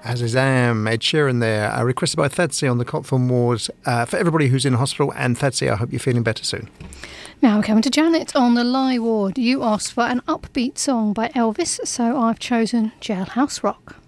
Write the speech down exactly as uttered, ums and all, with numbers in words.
As is Am, Ed Sheeran there, uh, requested by Thadsi on the Copthorne Moors. Uh, for everybody who's in hospital, and Thadsi, I hope you're feeling better soon. Now we're coming to Janet on the Lie Ward. You asked for an upbeat song by Elvis, so I've chosen Jailhouse Rock.